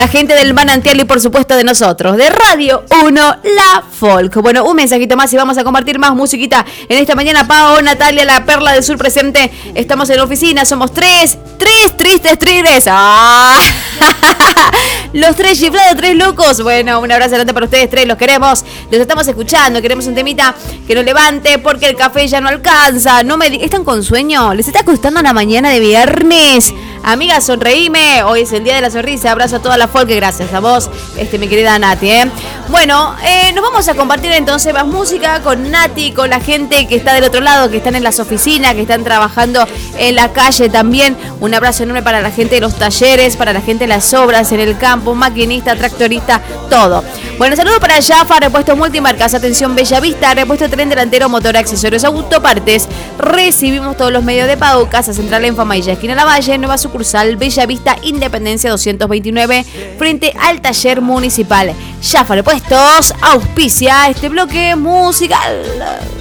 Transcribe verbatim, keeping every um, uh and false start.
La gente del Manantial y por supuesto de nosotros, de Radio uno La Folk. Bueno, un mensajito más y vamos a compartir más musiquita en esta mañana. Pao, Natalia, la Perla del Sur presente. Estamos en la oficina, somos tres, tres tristes tigres. ¡Ah! Los tres chiflados, tres locos. Bueno, un abrazo grande para ustedes tres, los queremos. Los estamos escuchando, queremos un temita que nos levante porque el café ya no alcanza. No me di- ¿Están con sueño? ¿Les está costando la mañana de viernes? Amiga, sonreíme. Hoy es el día de la sonrisa. Abrazo a toda la folk. Gracias a vos, este, mi querida Nati, ¿eh? Bueno, eh, nos vamos a compartir entonces más música con Nati, con la gente que está del otro lado, que están en las oficinas, que están trabajando en la calle también. Un abrazo enorme para la gente de los talleres, para la gente de las obras, en el campo, maquinista, tractorista, todo. Bueno, saludos para Jaffa, repuestos multimarcas, atención Bellavista, repuesto tren delantero, motor, accesorios, autopartes. Recibimos todos los medios de pago, Casa Central en Famailla, esquina Lavalle, nueva sucursal Bellavista, Independencia doscientos veintinueve, frente al taller municipal. Jaffa, repuestos, auspicia este bloque musical.